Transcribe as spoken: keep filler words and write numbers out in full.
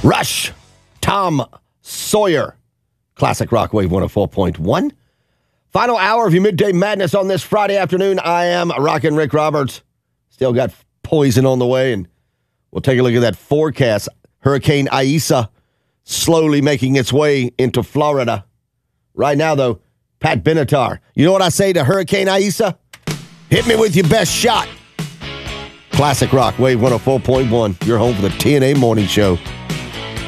Rush, Tom Sawyer, Classic Rock Wave one oh four point one. Final hour of your Midday Madness on this Friday afternoon. I am Rockin' Rick Roberts. Still got poison on the way, and we'll take a look at that forecast. Hurricane Aisa slowly making its way into Florida. Right now, though, Pat Benatar. You know what I say to Hurricane Aisa? Hit me with your best shot. Classic Rock Wave one oh four point one. Your home for the T N A Morning Show.